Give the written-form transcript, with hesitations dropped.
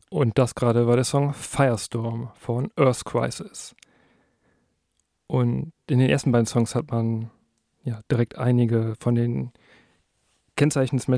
Und das gerade war der Song Firestorm von Earth Crisis. Und in den ersten beiden Songs hat man ja direkt einige von den Kennzeichen des